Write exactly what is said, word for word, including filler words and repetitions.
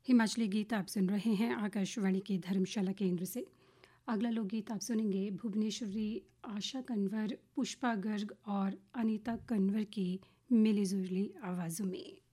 हिमाचली गीत आप सुन रहे हैं आकाशवाणी के धर्मशाला केंद्र से। अगला लोकगीत आप सुनेंगे भुवनेश्वरी आशा कन्वर, पुष्पा गर्ग और अनीता कन्वर की मिली जुली आवाज़ों में।